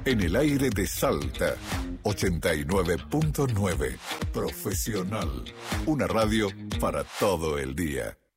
En el aire de Salta, 89.9. Profesional. Una radio para todo el día.